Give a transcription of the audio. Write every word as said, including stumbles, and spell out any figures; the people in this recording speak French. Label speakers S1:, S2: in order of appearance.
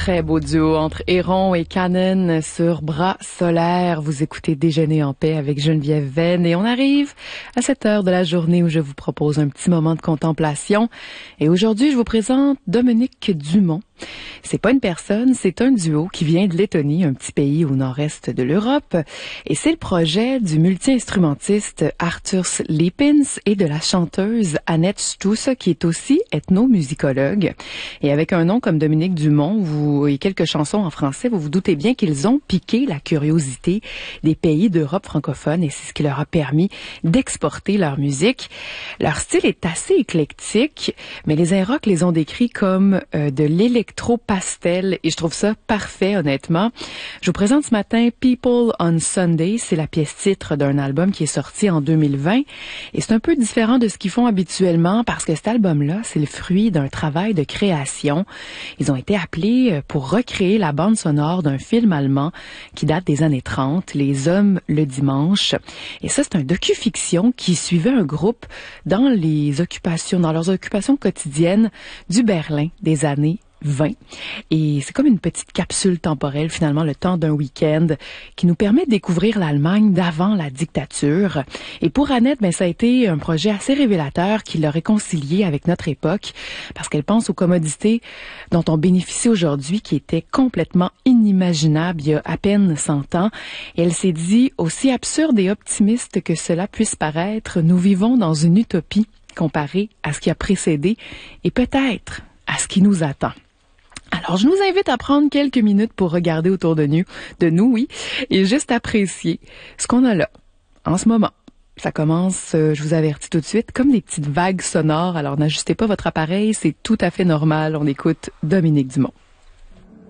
S1: Très beau duo entre Héron et Canon sur Bras solaires. Vous écoutez Déjeuner en paix avec Geneviève Venn et on arrive à cette heure de la journée où je vous propose un petit moment de contemplation. Et aujourd'hui, je vous présente Dominique Dumont. C'est pas une personne, c'est un duo qui vient de Lettonie, un petit pays au nord-est de l'Europe. Et c'est le projet du multi-instrumentiste Arthurs Liepins et de la chanteuse Annette Stusse, qui est aussi ethnomusicologue. Et avec un nom comme Dominique Dumont vous, et quelques chansons en français, vous vous doutez bien qu'ils ont piqué la curiosité des pays d'Europe francophone et c'est ce qui leur a permis d'exporter leur musique. Leur style est assez éclectique, mais les Inrocks les ont décrits comme euh, de l'électro-pastel et je trouve ça parfait, honnêtement. Je vous présente ce matin People on Sunday. C'est la pièce titre d'un album qui est sorti en deux mille vingt et c'est un peu différent de ce qu'ils font habituellement parce que cet album-là, c'est le fruit d'un travail de création. Ils ont été appelés pour recréer la bande sonore d'un film allemand qui date des années trente, Les Hommes le dimanche. Et ça, c'est un docu-fiction qui suivait un groupe dans les occupations, dans leurs occupations quotidiennes du Berlin des années vingt. Et c'est comme une petite capsule temporelle, finalement, le temps d'un week-end qui nous permet de découvrir l'Allemagne d'avant la dictature. Et pour Annette, ben, ça a été un projet assez révélateur qui l'a réconcilié avec notre époque parce qu'elle pense aux commodités dont on bénéficie aujourd'hui qui étaient complètement inimaginables il y a à peine cent ans. Et elle s'est dit, aussi absurde et optimiste que cela puisse paraître, nous vivons dans une utopie comparée à ce qui a précédé et peut-être à ce qui nous attend. Alors, je nous invite à prendre quelques minutes pour regarder autour de nous, de nous, oui, et juste apprécier ce qu'on a là, en ce moment. Ça commence, euh, je vous avertis tout de suite, comme des petites vagues sonores. Alors, n'ajustez pas votre appareil, c'est tout à fait normal. On écoute Dominique Dumont.